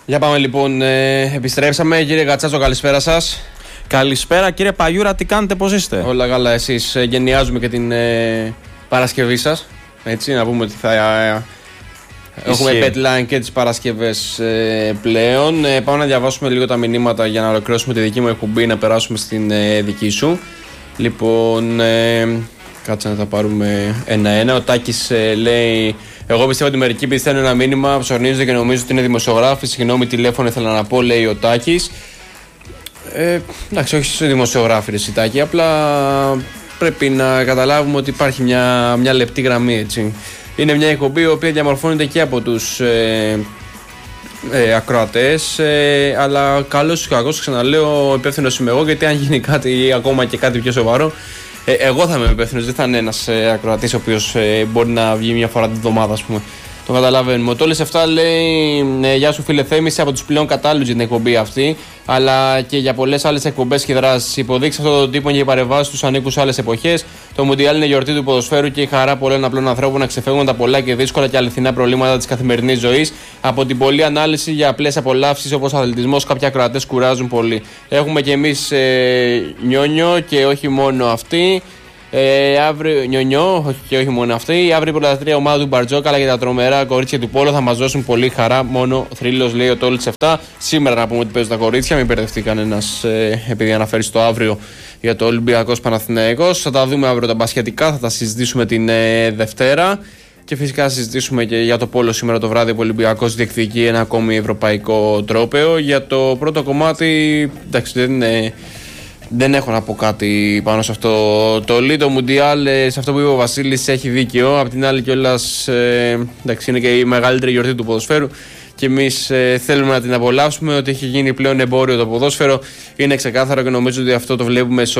Για πάμε λοιπόν, επιστρέψαμε. Κύριε Κατσάτσο, καλησπέρα σας. Καλησπέρα κύριε Παγιούρα, τι κάνετε, πώς είστε? Όλα καλά, εσείς? Γενιάζουμε και την Παρασκευή σας. Έτσι, να πούμε ότι θα έχουμε deadline και τις Παρασκευές πλέον. Πάμε να διαβάσουμε λίγο τα μηνύματα για να ολοκληρώσουμε τη δική μου εκπομπή, να περάσουμε στην δική σου. Λοιπόν, κάτσε να τα πάρουμε ένα-ένα. Ο Τάκης λέει: εγώ πιστεύω ότι μερικοί πιστεύουν ένα μήνυμα, ψωνίζονται και νομίζω ότι είναι δημοσιογράφοι. Συγγνώμη, τηλέφωνο ήθελα να πω, λέει ο Τάκης. Εντάξει, όχι σε δημοσιογράφοι, ρε Σιτάκη. Απλά πρέπει να καταλάβουμε ότι υπάρχει μια λεπτή γραμμή, έτσι. Είναι μια εκπομπή η οποία διαμορφώνεται και από τους ακροατές, αλλά καλώς ή κακώς, ξαναλέω, υπεύθυνος είμαι εγώ, γιατί αν γίνει κάτι ακόμα και κάτι πιο σοβαρό, εγώ θα είμαι υπεύθυνος, δεν θα είναι ένας ακροατής ο οποίος μπορεί να βγει μια φορά την εβδομάδα, ας πούμε. Το καταλαβαίνουμε. Ο Τόλης 7 λέει: γεια σου, φίλε Θέμη, είσαι από τους πλέον κατάλληλους για την εκπομπή αυτή, αλλά και για πολλές άλλες εκπομπές και δράσεις. Υποδείξει αυτόν τον τύπο για παρεμβάσεις τους ανήκουν σε άλλες εποχές. Το Μουντιάλ είναι γιορτή του ποδοσφαίρου και η χαρά πολλών απλών ανθρώπων να ξεφεύγουν τα πολλά και δύσκολα και αληθινά προβλήματα της καθημερινής ζωής. Από την πολλή ανάλυση για απλές απολαύσεις όπως ο αθλητισμός, κάποιοι ακροατές κουράζουν πολύ. Έχουμε κι εμείς νιόνιο και όχι μόνο αυτοί. Αύριο νιονιό, και όχι μόνο αυτή. Αύριο η πρωταθλήτρια ομάδα του Μπαρτζόκα αλλά και τα τρομερά κορίτσια του Πόλο θα μας δώσουν πολύ χαρά. Μόνο θρύλος, λέει ο Τόλης 7. Σήμερα να πούμε ότι παίζουν τα κορίτσια, μην μπερδευτεί κανένας επειδή αναφέρει στο αύριο για το Ολυμπιακός Παναθηναϊκός. Θα τα δούμε αύριο τα μπασκετικά, θα τα συζητήσουμε την Δευτέρα. Και φυσικά θα συζητήσουμε και για το Πόλο σήμερα το βράδυ που ο Ολυμπιακός διεκδικεί ένα ακόμη ευρωπαϊκό τρόπαιο. Για το πρώτο κομμάτι, εντάξει, δεν έχω να πω κάτι πάνω σε αυτό το λίτο Μουντιάλ. Σε αυτό που είπε ο Βασίλης έχει δίκαιο. Απ' την άλλη κιόλας, εντάξει, είναι και η μεγαλύτερη γιορτή του ποδοσφαίρου και εμείς θέλουμε να την απολαύσουμε. Ότι έχει γίνει πλέον εμπόριο το ποδόσφαιρο είναι ξεκάθαρο και νομίζω ότι αυτό το βλέπουμε σε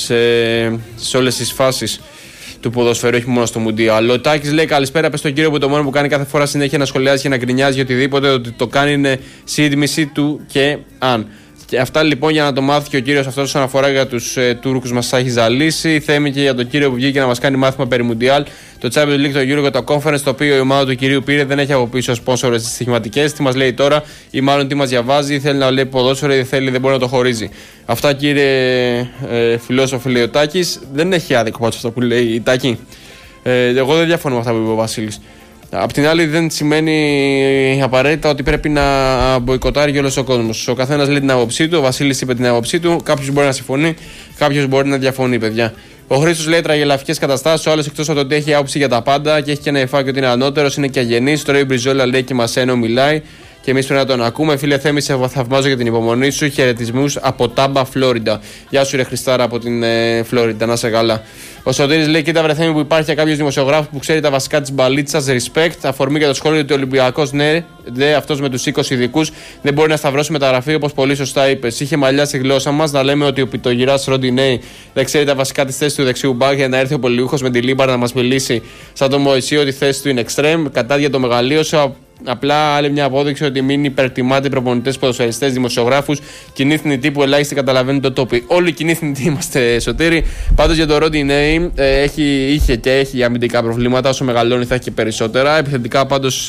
όλες τις φάσεις του ποδοσφαίρου, όχι μόνο στο Μουντιάλ. Ο Τάκης λέει: καλησπέρα, πες στον κύριο που το μόνο που κάνει κάθε φορά συνέχεια να σχολιάζει και να γκρινιάζει για οτιδήποτε, ότι το κάνει είναι σύντμηση του και αν. Και αυτά λοιπόν για να το μάθει και ο κύριος αυτός όσον αφορά για τους Τούρκους μας έχει ζαλίσει. Θέμη και για τον κύριο που βγήκε να μας κάνει μάθημα περί Μουντιάλ. Το Champions League, το Euro και το Conference, το οποίο η ομάδα του κυρίου πήρε, δεν έχει από πίσω σπόνσορες στις στοιχηματικές. Τι μας λέει τώρα, ή μάλλον τι μας διαβάζει, θέλει να λέει ποδόσφαιρο ή δεν θέλει, δεν μπορεί να το χωρίζει. Αυτά, κύριε φιλόσοφο, λέει ο Τάκης. Δεν έχει άδικο πάντως αυτό που λέει η Τάκη. Εγώ δεν διαφωνώ με αυτά που είπε ο Βασίλης. Απ' την άλλη, δεν σημαίνει απαραίτητα ότι πρέπει να μποϊκοτάρει όλος ο κόσμος. Ο καθένας λέει την άποψή του, ο Βασίλης είπε την άποψή του. Κάποιος μπορεί να συμφωνεί, κάποιος μπορεί να διαφωνεί, παιδιά. Ο Χρήστος λέει τραγελαφικές καταστάσεις. Ο άλλος, εκτός από το ότι έχει άποψη για τα πάντα και έχει και ένα εφάκιο ότι είναι ανώτερος, είναι και αγενής. Τρώει μπριζόλα, λέει, και μασένο μιλάει. Και εμείς πρέπει να τον ακούμε. Φίλε Θέμη, σε θαυμάζω για την υπομονή σου. Χαιρετισμούς από Τάμπα, Φλόριντα. Γεια σου, ρε Χριστάρα, από την Φλόριντα, να είσαι καλά. Ο Σωτήρης λέει: κοίτα, βρε Θέμη, που υπάρχει για κάποιος δημοσιογράφος που ξέρει τα βασικά της μπαλίτσας. Respect. Αφορμή για το σχόλιο ότι ο Ολυμπιακός, ναι, αυτός με τους 20 ειδικούς δεν μπορεί να σταυρώσει μεταγραφή, όπως πολύ σωστά είπες. Είχε μαλλιά στη γλώσσα μας να λέμε ότι ο πιτογυράς Ροντινέη δεν ξέρει τα βασικά της θέσης του δεξιού μπακ για να έρθει ο Πολυούχος με τη Λίμπαρα να μας μιλήσει σαν τον Μωυσή ότι η θέση του είναι extreme. Κατά για το μεγαλείωσο. Απλά άλλη μια απόδειξη ότι μην υπερτιμάτε προπονητές, ποδοσφαιριστές, δημοσιογράφους, κοινή θνητοί που ελάχιστοι καταλαβαίνουν το τόπι. Όλοι κοινοί θνητοί είμαστε, Σωτήρη. Πάντως για το Ροντινέη είχε και έχει αμυντικά προβλήματα. Όσο μεγαλώνει θα έχει και περισσότερα. Επιθετικά πάντως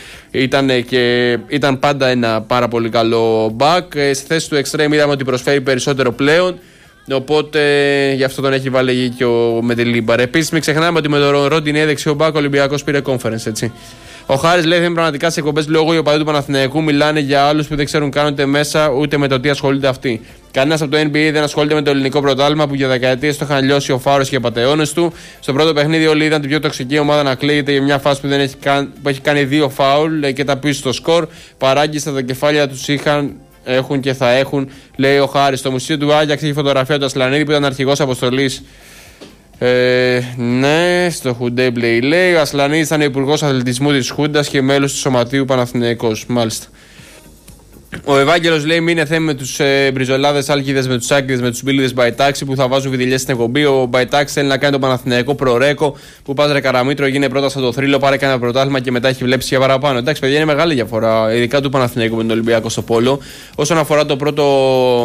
ήταν πάντα ένα πάρα πολύ καλό back. Στη θέση του extreme είδαμε ότι προσφέρει περισσότερο πλέον. Οπότε γι' αυτό τον έχει βάλει και ο Μεντελίμπαρ. Επίσης, μην ξεχνάμε ότι με τον Ροντινέη δεξιό back ο Ολυμπιακός πήρε conference, έτσι. Ο Χάρης λέει: δεν πραγματικά σε εκπομπές λόγω οι οπαδοί του Παναθηναϊκού μιλάνε για άλλους που δεν ξέρουν καν ούτε μέσα ούτε με το τι ασχολείται αυτοί. Κανένας από το NBA δεν ασχολείται με το ελληνικό πρωτάθλημα που για δεκαετίες το είχαν λιώσει ο Φάρος και οι πατεώνες του. Στο πρώτο παιχνίδι όλοι είδαν την πιο τοξική ομάδα να κλαίγεται για μια φάση που έχει κάνει 2 φάουλ και τα πίσω στο σκορ. Παράγγιστα τα κεφάλια τους έχουν και θα έχουν, λέει ο Χάρης. Στο μουσείο του Άγιαξ έχει φωτογραφία του Ασλανίδη που ήταν αρχηγός αποστολής. Ναι, στο Χουντέμπλεϊ λέει. Ο Ασλανίδης ήταν υπουργός αθλητισμού της Χούντας και μέλος του Σωματείου Παναθηναϊκός. Μάλιστα. Ο Ευάγγελος λέει: μην είναι θέμα με τους μπριζολάδες, άλκηδες, με τους άκηδες, με τους μπίλιδες Μπαϊτάξη που θα βάζουν βιδηλιές στην εκπομπή. Ο Μπαϊτάξη θέλει να κάνει τον Παναθηναϊκό προρέκο που πας ρε Καραμήτρο, γίνει πρώτα στο το θρύλο, πάρε κανένα πρωτάθλημα και μετά έχει βλέψει για παραπάνω. Εντάξει, παιδιά, είναι μεγάλη διαφορά, ειδικά του Παναθηναϊκού με τον Ολυμπιακό στο Πόλο. Όσον αφορά το πρώτο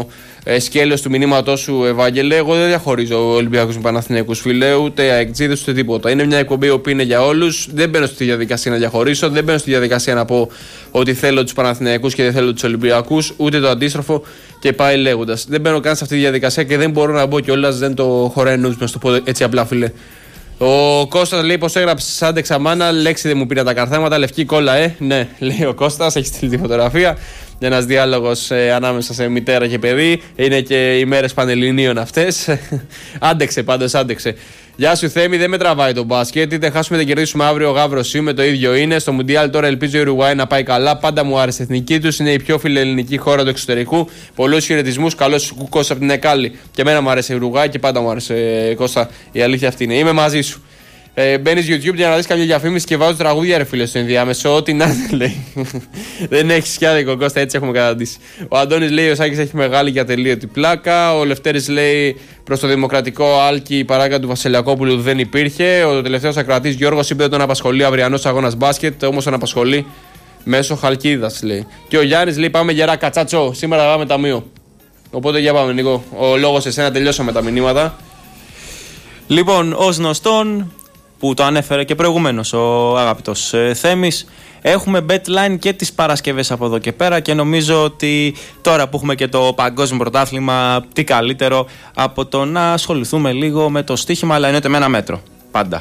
σκέλος του μηνύματός σου, Ευάγγελε. Εγώ δεν διαχωρίζω Ολυμπιακούς με Παναθηναϊκούς, φίλε, ούτε αεξίδες ούτε τίποτα. Είναι μια εκπομπή που είναι για όλους. Δεν μπαίνω στη διαδικασία να διαχωρίσω, δεν μπαίνω στη διαδικασία να πω ότι θέλω τους Παναθηναϊκούς και δεν θέλω τους Ολυμπιακούς, ούτε το αντίστροφο και πάει λέγοντας. Δεν μπαίνω καν σε αυτή τη διαδικασία και δεν μπορώ να μπω κιόλας, δεν το χωράει νους, να σου το πω έτσι απλά, φίλε. Ο Κώστας λέει πως έγραψε άντεξα μάνα, λέξη δεν μου πήρε τα καρθέματα, λευκή κόλλα, Ναι, λέει ο Κώστας, έχει στείλει τη φωτογραφία. Ένας διάλογος ανάμεσα σε μητέρα και παιδί. Είναι και οι μέρες πανελληνίων αυτές. Άντεξε πάντως, άντεξε. Γεια σου Θέμη, δεν με τραβάει το μπάσκετ. Είτε χάσουμε είτε κερδίσουμε αύριο, Γαύρος είμαι, το ίδιο είναι. Στο Μουντιάλ τώρα ελπίζω η Ουρουγουάη να πάει καλά. Πάντα μου άρεσε η εθνική του. Είναι η πιο φιλελληνική χώρα του εξωτερικού. Πολλούς χαιρετισμούς. Καλός κουκός από την Εκάλη. Και εμένα μου άρεσε η Ουρουγουάη και πάντα μου άρεσε, Κώστα. Η αλήθεια αυτή είναι. Είμαι μαζί σου. Μπαίνεις YouTube για να δεις καμιά διαφήμιση και βάζω τραγούδια, ρε φίλε, στο ενδιάμεσο. Ό,τι να λέει. Δεν έχεις κι άδικο, Κώστα, έτσι έχουμε καταντήσει. Ο Αντώνης λέει: ο Σάκης έχει μεγάλη και ατελείωτη πλάκα. Ο Λευτέρης λέει: προς το Δημοκρατικό Άλκη η παράγκα του Βασιλιακόπουλου δεν υπήρχε. Ο τελευταίος ακροατής Γιώργος είπε ότι τον απασχολεί αυριανός αγώνας μπάσκετ. Όμως τον απασχολεί μέσω Χαλκίδας, λέει. Και ο Γιάννης λέει: πάμε γερά κατσάτσο. Σήμερα θα πάμε ταμείο. Οπότε για πάμε, Νίκο. Ο λόγος εσένα, τελειώσαμε τα μηνύματα. Λοιπόν, ως γνωστόν, που το ανέφερε και προηγουμένως ο αγαπητός Θέμης, έχουμε betline και τις Παρασκευές από εδώ και πέρα και νομίζω ότι τώρα που έχουμε και το παγκόσμιο πρωτάθλημα, τι καλύτερο από το να ασχοληθούμε λίγο με το στοίχημα, αλλά εννοείται με ένα μέτρο, πάντα.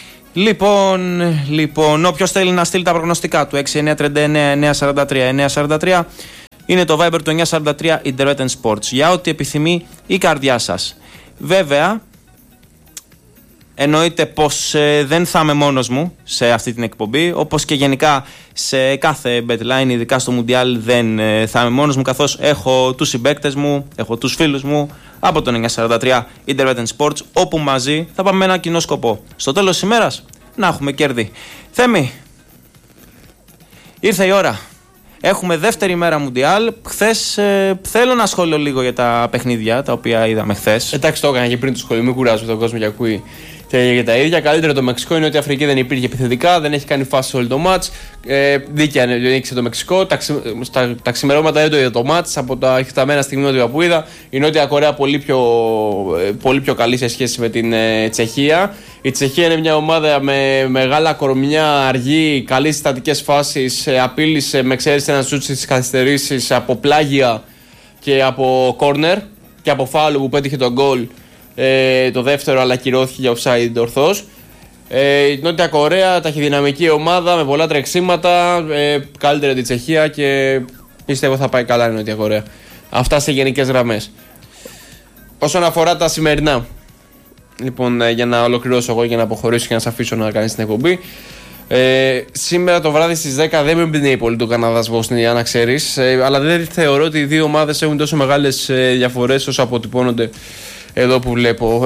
Λοιπόν, όποιος θέλει να στείλει τα προγνωστικά του 6939-943-943 είναι το Viber του 943 Internet Sports για ό,τι επιθυμεί η καρδιά σας. Βέβαια, εννοείται πως δεν θα είμαι μόνος μου σε αυτή την εκπομπή, όπως και γενικά σε κάθε betline, ειδικά στο Mundial, δεν θα είμαι μόνος μου, καθώς έχω τους συμπαίκτες μου, έχω τους φίλους μου από τον 943 Internet Sports, όπου μαζί θα πάμε με ένα κοινό σκοπό. Στο τέλος της ημέρας να έχουμε κέρδη. Θέμη, ήρθε η ώρα. Έχουμε δεύτερη μέρα Mundial. Χθες θέλω να σχόλιο λίγο για τα παιχνίδια τα οποία είδαμε χθες. Εντάξει, το έκανα και πριν το σχολείο, μην κουράζουμε τον κόσμο και ακούει για τα ίδια. Καλύτερο το Μεξικό είναι ότι η Αφρική δεν υπήρχε επιθετικά, δεν έχει κάνει φάση όλο το μάτς. Δίκαια νίκησε το Μεξικό. Τα ξημερώματα δεν το είδα το μάτς. Από τα εκταμένα στιγμιότυπα που είδα, η Νότια Κορέα πολύ πιο καλή σε σχέση με την Τσεχία. Η Τσεχία είναι μια ομάδα με μεγάλα κορμιά, αργή, καλές συστατικές φάσεις. Απείλησε με εξαίρεση ένα σούτ στις καθυστερήσεις από πλάγια και από κόρνερ και από φάουλ που πέτυχε τον γκολ. Το δεύτερο, αλλά κυρώθηκε για offside ορθώς. Η Νότια Κορέα, ταχυδυναμική ομάδα με πολλά τρεξίματα, καλύτερη τη Τσεχία και πιστεύω θα πάει καλά η Νότια Κορέα. Αυτά σε γενικές γραμμές. Όσον αφορά τα σημερινά, λοιπόν, για να ολοκληρώσω εγώ, για να αποχωρήσω και να σας αφήσω να κάνεις την εκπομπή. Σήμερα το βράδυ στις 10 δεν με εμπνέει πολύ το Καναδάς-Βοσνία, να ξέρεις, αλλά δεν θεωρώ ότι οι δύο ομάδες έχουν τόσο μεγάλες διαφορές όσο αποτυπώνονται εδώ που βλέπω.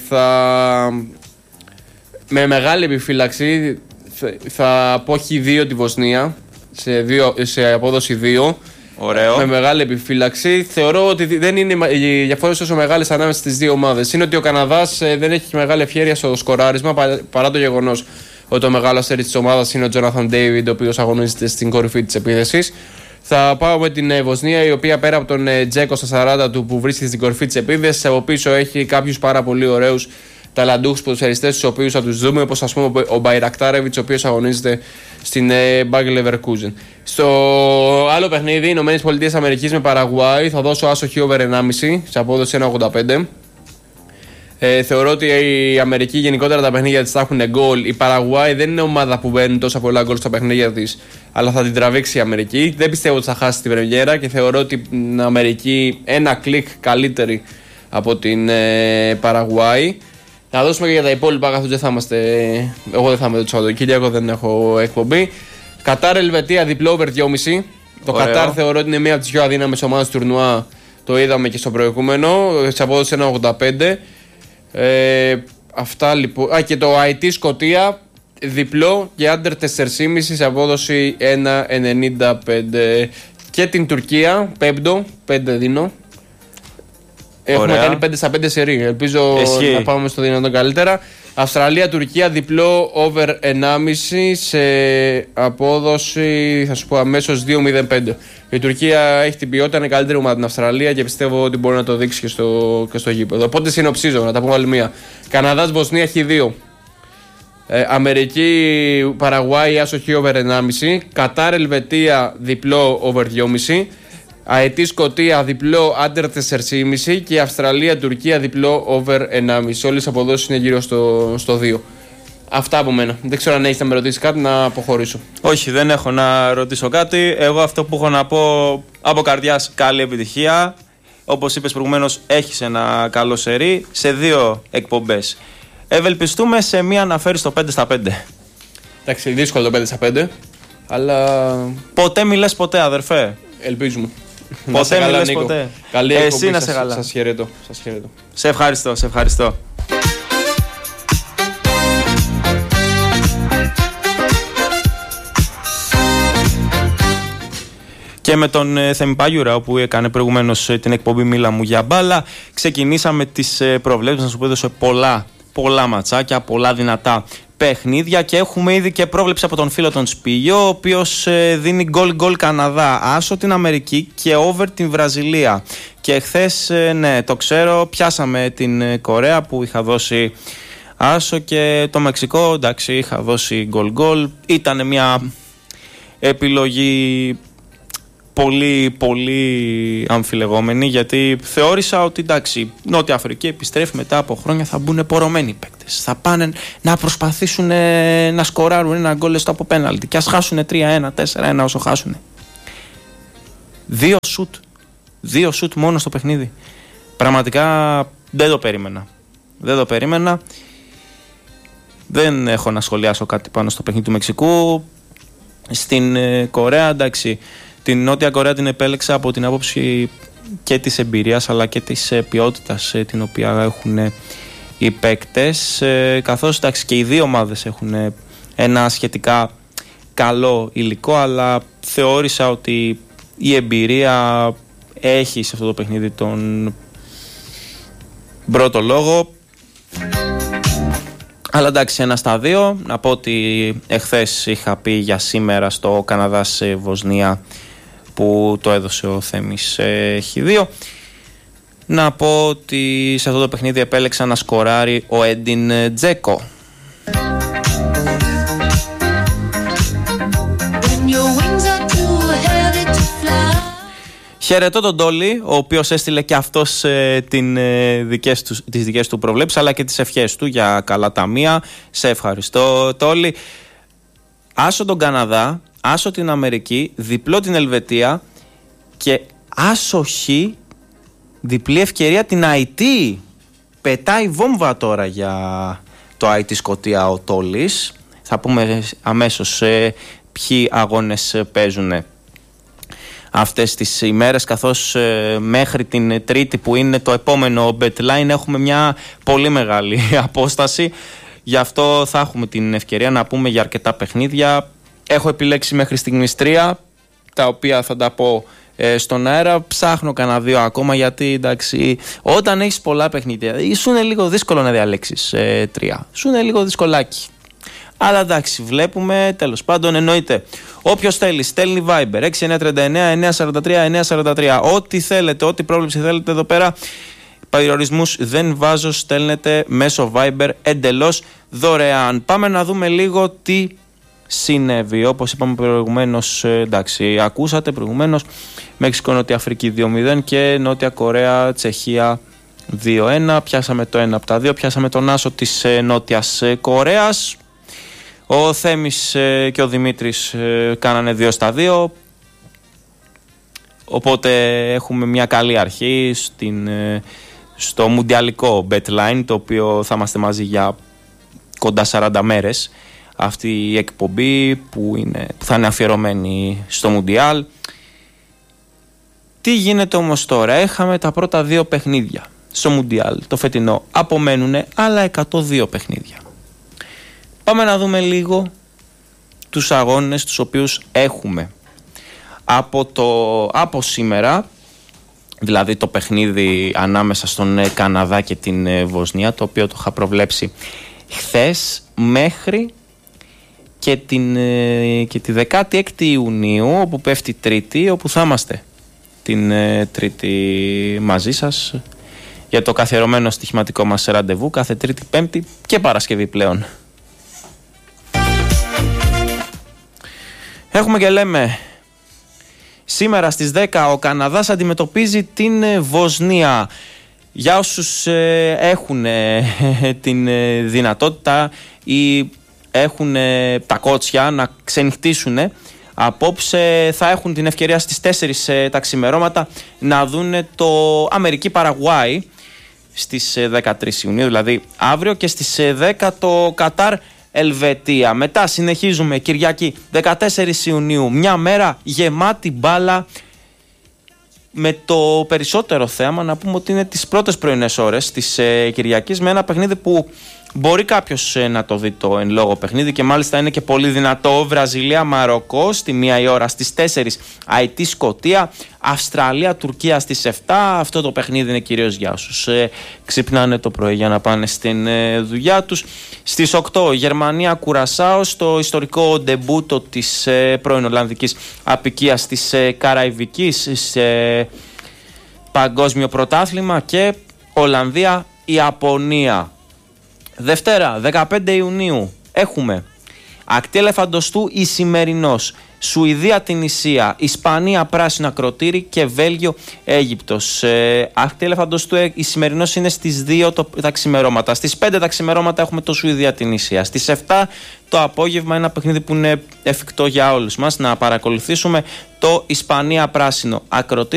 Με μεγάλη επιφύλαξη θα πω Χ2 τη Βοσνία σε απόδοση 2. Ωραίο. Με μεγάλη επιφύλαξη. Θεωρώ ότι δεν είναι οι διαφορές τόσο μεγάλες ανάμεσα στις δύο ομάδες. Είναι ότι ο Καναδάς δεν έχει μεγάλη ευχέρεια στο σκοράρισμα, παρά το γεγονός ότι το μεγάλο αστέρι της ομάδας είναι ο Τζόναθαν Ντέιβιντ, ο οποίος αγωνίζεται στην κορυφή της επίθεσης. Θα πάω με την Βοσνία, η οποία πέρα από τον Τζέκο στα 40 του που βρίσκεται στην κορυφή της επίθεσης, από πίσω έχει κάποιους πάρα πολύ ωραίους ταλαντούχους ποδοσφαιριστές, τους οποίους θα τους δούμε, όπως ας πούμε ο Μπαϊρακτάρεβιτς, ο οποίος αγωνίζεται στην Bayer Leverkusen. Στο άλλο παιχνίδι, Ηνωμένες Πολιτείες Αμερικής με Παραγουάη, θα δώσω άσο Χ over 1,5 σε απόδοση 1,85. Θεωρώ ότι η Αμερική γενικότερα τα παιχνίδια της θα έχουν γκολ. Η Παραγουάη δεν είναι ομάδα που μπαίνουν τόσα πολλά γκολ στα παιχνίδια της, αλλά θα την τραβήξει η Αμερική. Δεν πιστεύω ότι θα χάσει την πρεμιέρα και θεωρώ ότι η Αμερική ένα κλικ καλύτερη από την Παραγουάη. Να δώσουμε και για τα υπόλοιπα, καθώς δεν θα είμαστε. Εγώ δεν θα είμαι το Σαββατοκύριακο, δεν έχω εκπομπή. Κατάρ Ελβετία διπλό over 2,5. Το Κατάρ θεωρώ ότι είναι μία από τις πιο αδύναμες ομάδες του τουρνουά. Το είδαμε και στο προηγούμενο. Σε απόδοση 1,85. Αυτά λοιπόν. Και το IT Σκωτία διπλό και under 4,5 σε απόδοση 1,95. Και την Τουρκία, 5 δίνω. Έχουμε κάνει 5 στα 5 σερί. Ελπίζω να πάμε στο δυνατόν καλύτερα. Αυστραλία-Τουρκία διπλό over 1,5 σε απόδοση, θα σου πω αμέσως, 2,05. Η Τουρκία έχει την ποιότητα, είναι καλύτερη ομάδα την Αυστραλία και πιστεύω ότι μπορεί να το δείξει και στο γήπεδο. Οπότε συνοψίζω, να τα πούμε άλλη μία. Καναδάς-Βοσνία Χ2. Αμερική-Παραγουάη άσοχη over 1,5. Κατάρ-Ελβετία διπλό over 2,5. Αετή-Σκωτία διπλό under 4,5. Και Αυστραλία-Τουρκία διπλό over 1,5. Όλες οι αποδόσεις είναι γύρω στο 2. Αυτά από μένα. Δεν ξέρω αν έχεις να με ρωτήσει κάτι, να αποχωρήσω. Όχι, δεν έχω να ρωτήσω κάτι. Εγώ αυτό που έχω να πω από καρδιάς, καλή επιτυχία. Όπως είπες προηγουμένως, έχεις ένα καλό σερί σε 2 εκπομπές. Ευελπιστούμε σε μία να φέρεις το 5 στα 5. Εντάξει, δύσκολο το 5 στα 5, αλλά... Ποτέ μιλές ποτέ, αδερφέ. Ελπίζουμε. Ποτέ μιλές ποτέ. Καλή εκπομπή. Εσύ να σε καλά. Σας χαιρετώ. Σε ευχαριστώ, σε ευχαριστώ. Και με τον Θέμη Πάγιουρα, που έκανε προηγουμένως την εκπομπή Μίλα μου για μπάλα, ξεκινήσαμε τις προβλέψεις. Να σου πω, έδωσε πολλά ματσάκια, πολλά δυνατά παιχνίδια και έχουμε ήδη και πρόβλεψη από τον φίλο τον Σπίγιο, ο οποίος δίνει γκολ Καναδά, άσο την Αμερική και over την Βραζιλία. Και χθες, ναι, το ξέρω, πιάσαμε την Κορέα που είχα δώσει άσο και το Μεξικό, εντάξει, είχα δώσει γκολ. Ήταν μια επιλογή πολύ αμφιλεγόμενη, γιατί θεώρησα ότι εντάξει, Νότια Αφρική επιστρέφει μετά από χρόνια, θα μπουν πορωμένοι παίκτες, θα πάνε να προσπαθήσουν να σκοράρουν ένα γκολ στο από πέναλτι και ας χάσουν 3-1, 4-1 όσο χάσουν. 2 σουτ μόνο στο παιχνίδι. Πραγματικά δεν το περίμενα. Δεν έχω να σχολιάσω κάτι πάνω στο παιχνίδι του Μεξικού. Στην Κορέα, εντάξει, την Νότια Κορέα την επέλεξα από την άποψη και της εμπειρίας αλλά και της ποιότητας την οποία έχουν οι παίκτες, καθώς εντάξει, και οι δύο ομάδες έχουν ένα σχετικά καλό υλικό, αλλά θεώρησα ότι η εμπειρία έχει σε αυτό το παιχνίδι τον πρώτο λόγο. Αλλά εντάξει, 1-2. Να πω ότι εχθές είχα πει για σήμερα στο Καναδάς Βοσνία που το έδωσε ο Θέμης Χ2. Να πω ότι σε αυτό το παιχνίδι επέλεξα να σκοράρει ο Έντιν Τζέκο. Χαιρετώ τον Τόλι, ο οποίος έστειλε και αυτός τις δικές του προβλέψεις αλλά και τις ευχές του για καλά ταμεία. Σε ευχαριστώ, Τόλι. Άσο τον Καναδά, άσο την Αμερική, διπλό την Ελβετία και άσο Χ, διπλή ευκαιρία την Αϊτή. Πετάει βόμβα τώρα για το Αϊτή Σκωτία ο Τόλις. Θα πούμε αμέσως ποιοι αγώνες παίζουν αυτές τις ημέρες, καθώς μέχρι την Τρίτη που είναι το επόμενο betline έχουμε μια πολύ μεγάλη απόσταση. Γι' αυτό θα έχουμε την ευκαιρία να πούμε για αρκετά παιχνίδια. Έχω επιλέξει μέχρι στιγμής 3, τα οποία θα τα πω στον αέρα. Ψάχνω κανένα 2 ακόμα, γιατί εντάξει, όταν έχεις πολλά παιχνίδια σου είναι λίγο δύσκολο να διαλέξεις 3. Σου είναι λίγο δυσκολάκι. Αλλά εντάξει, βλέπουμε, τέλος πάντων, εννοείται. Όποιος θέλει, στέλνει Viber 6939-943-943. Ό,τι θέλετε, ό,τι πρόβλεψη θέλετε εδώ πέρα. Περιορισμούς δεν βάζω, στέλνετε μέσω Viber εντελώς δωρεάν. Πάμε να δούμε λίγο τι συνέβη. Όπως είπαμε προηγουμένως, εντάξει, ακούσατε προηγουμένως, Μεξικό Νότια Αφρική 2-0 και Νότια Κορέα Τσεχία 2-1. Πιάσαμε το 1 από τα 2, πιάσαμε τον άσο της Νότιας Κορέας. Ο Θέμης και ο Δημήτρης κάνανε 2-2. Οπότε έχουμε μια καλή αρχή στο μουντιαλικό betline, το οποίο θα είμαστε μαζί για κοντά 40 μέρες. Αυτή η εκπομπή που θα είναι αφιερωμένη στο μουντιάλ. Τι γίνεται όμως τώρα? Έχαμε τα πρώτα 2 παιχνίδια στο μουντιάλ το φετινό. Απομένουν άλλα 102 παιχνίδια. Πάμε να δούμε λίγο τους αγώνες τους οποίους έχουμε. Από σήμερα, δηλαδή το παιχνίδι ανάμεσα στον Καναδά και την Βοσνία, το οποίο το είχα προβλέψει χθες μέχρι και τη 16η Ιουνίου, όπου πέφτει Τρίτη, όπου θα είμαστε την Τρίτη μαζί σας για το καθιερωμένο στοιχηματικό μας ραντεβού κάθε Τρίτη, Πέμπτη και Παρασκευή πλέον. Έχουμε και λέμε, σήμερα στις 10 ο Καναδάς αντιμετωπίζει την Βοσνία. Για όσους έχουν την δυνατότητα ή έχουν τα κότσια να ξενυχτήσουν, απόψε θα έχουν την ευκαιρία στις 4 τα ξημερώματα να δουν το Αμερική-Παραγουάη στις 13 Ιουνίου, δηλαδή αύριο, και στις 10 το Κατάρ-Ελβετία. Μετά συνεχίζουμε Κυριακή 14 Ιουνίου, μια μέρα γεμάτη μπάλα, με το περισσότερο θέαμα να πούμε ότι είναι τις πρώτες πρωινές ώρες της Κυριακής, με ένα παιχνίδι που μπορεί κάποιος να το δει το εν λόγω παιχνίδι και μάλιστα είναι και πολύ δυνατό. Βραζιλία-Μαροκό στη 1 η ώρα, στις 4 Αϊτή-Σκωτία, Αυστραλία-Τουρκία στις 7. Αυτό το παιχνίδι είναι κυρίως για όσους ξυπνάνε το πρωί για να πάνε στην δουλειά τους. Στις 8 Γερμανία-Κουρασάο, στο ιστορικό ντεμπούτο της πρώην Ολλανδικής αποικίας της Καραϊβικής σε παγκόσμιο πρωτάθλημα, και Ολλανδία-Ιαπωνία. Δευτέρα, 15 Ιουνίου, έχουμε ακτή ελεφαντοστού Ισημερινός, Σουηδία-Τινησία, Ισπανία πράσινο ακροτήρι και Βέλγιο-Αίγυπτος. Ακτή ελεφαντοστού Ισημερινός είναι στις 2 τα ξημερώματα. Στις 5 τα ξημερώματα έχουμε το Σουηδία-Τινησία. Στις 7 το απόγευμα, ένα παιχνίδι που είναι εφικτό για όλους μας να παρακολουθήσουμε, το Ισπανία πράσινο ακροτήρι